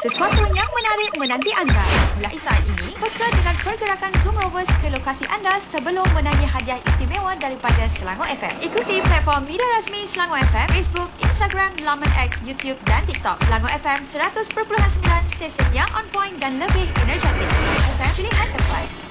Sesuatu yang menarik menanti anda. Mulai saat ini, peka dengan pergerakan Zoom Rovers ke lokasi anda sebelum menagih hadiah istimewa daripada Selangor FM. Ikuti platform media rasmi Selangor FM, Facebook, Instagram, laman X, YouTube dan TikTok. Selangor FM 100.9, stesen yang on point dan lebih energetik. Selangor FM, pilihan terbaik.